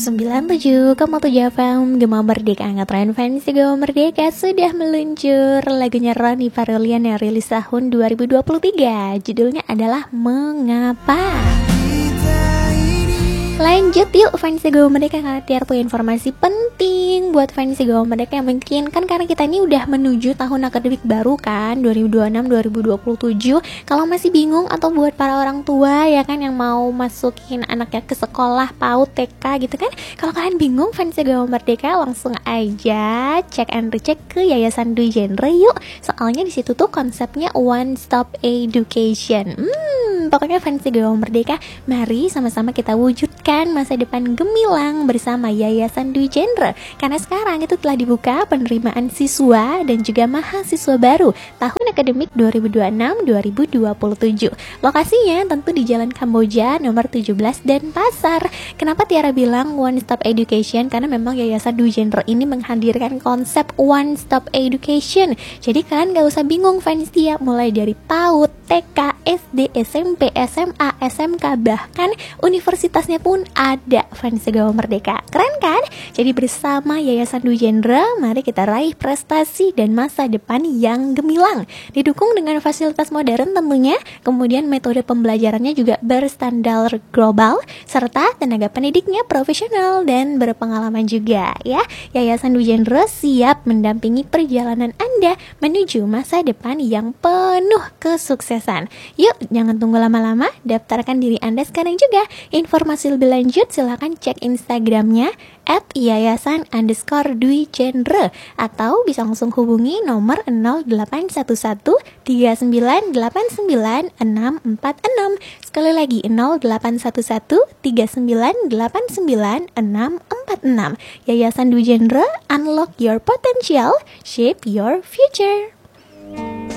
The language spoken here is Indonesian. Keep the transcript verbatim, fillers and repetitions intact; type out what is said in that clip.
sembilan puluh tujuh koma tujuh F M Gema Merdeka, angkat tren fans Gema Merdeka sudah meluncur. Lagunya Ronny Parolian yang rilis tahun dua ribu dua puluh tiga. Judulnya adalah Mengapa. Lanjut yuk fans Gema Merdeka, Tiar punya informasi penting buat fans Gema Merdeka yang mungkin kan karena kita ini udah menuju tahun akademik baru kan dua ribu dua puluh enam dua ribu dua puluh tujuh. Kalau masih bingung atau buat para orang tua ya kan yang mau masukin anaknya ke sekolah PAUD T K gitu kan, kalau kalian bingung fans Gema Merdeka langsung aja cek and recheck ke Yayasan Dwi Genre yuk. Soalnya di situ tuh konsepnya one stop education. Hmm, pokoknya fans Gema Merdeka, mari sama-sama kita wujudkan masa depan gemilang bersama Yayasan Dwi Genre. Karena sekarang itu telah dibuka penerimaan siswa dan juga mahasiswa baru tahun akademik dua ribu dua puluh enam dua ribu dua puluh tujuh. Lokasinya tentu di Jalan Kamboja nomor tujuh belas Denpasar. Kenapa Tiara bilang one stop education? Karena memang Yayasan Dwi Genre ini menghadirkan konsep one stop education. Jadi kalian gak usah bingung fans Tia, mulai dari PAUD, T K, S D, S M P, S M A, S M K, bahkan universitasnya pun ada fans Gema Merdeka. Keren kan? Jadi bersama Yayasan Dwi Genre, mari kita raih prestasi dan masa depan yang gemilang. Didukung dengan fasilitas modern tentunya, kemudian metode pembelajarannya juga berstandar global, serta tenaga pendidiknya profesional dan berpengalaman juga ya. Yayasan Dwi Genre siap mendampingi perjalanan Anda menuju masa depan yang penuh kesuksesan. Yuk, jangan tunggu lama-lama, daftarkan diri Anda sekarang juga. Informasi lebih lanjut silahkan cek Instagramnya at yayasan underscore Dwi Genre, atau bisa langsung hubungi nomor nol delapan satu satu tiga sembilan delapan sembilan enam empat enam. Sekali lagi nol delapan satu satu tiga sembilan delapan sembilan enam empat enam. Yayasan Dwi Genre, unlock your potential, shape your future.